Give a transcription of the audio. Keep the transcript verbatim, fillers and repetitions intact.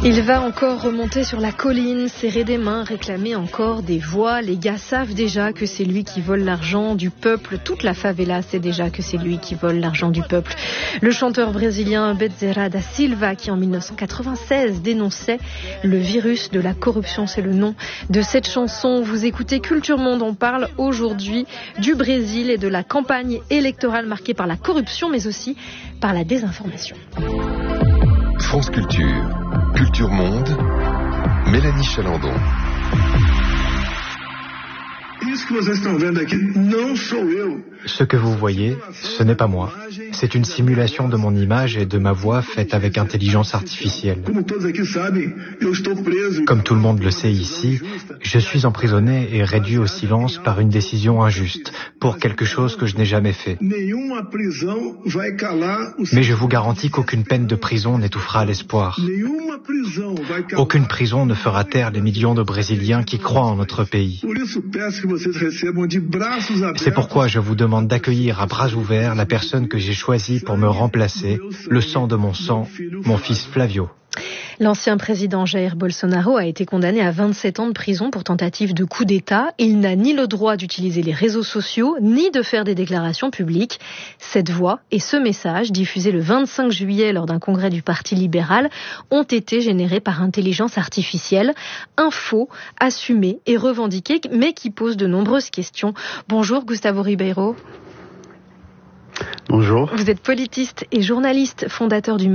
Il va encore remonter sur la colline, serrer des mains, réclamer encore des voix. Les gars savent déjà que c'est lui qui vole l'argent du peuple. Toute la favela sait déjà que c'est lui qui vole l'argent du peuple. Le chanteur brésilien Bezerra da Silva, qui en mille neuf cent quatre-vingt-seize dénonçait le virus de la corruption, c'est le nom de cette chanson. Vous écoutez Culture Monde, on parle aujourd'hui du Brésil et de la campagne électorale marquée par la corruption, mais aussi par la désinformation. France Culture, Culture Monde, Mélanie Chalandon. Ce que vous voyez, ce n'est pas moi. C'est une simulation de mon image et de ma voix faite avec intelligence artificielle. Comme tout le monde le sait ici, je suis emprisonné et réduit au silence par une décision injuste, pour quelque chose que je n'ai jamais fait. Mais je vous garantis qu'aucune peine de prison n'étouffera l'espoir. Aucune prison ne fera taire les millions de Brésiliens qui croient en notre pays. C'est pourquoi je vous demande d'accueillir à bras ouverts la personne que j'ai choisie pour me remplacer, le sang de mon sang, mon fils Flavio. L'ancien président Jair Bolsonaro a été condamné à vingt-sept ans de prison pour tentative de coup d'État. Il n'a ni le droit d'utiliser les réseaux sociaux, ni de faire des déclarations publiques. Cette voix et ce message, diffusés le vingt-cinq juillet lors d'un congrès du Parti libéral, ont été générés par intelligence artificielle. Un faux, assumé et revendiqué, mais qui pose de nombreuses questions. Bonjour Gustavo Ribeiro. Bonjour. Vous êtes politiste et journaliste, fondateur du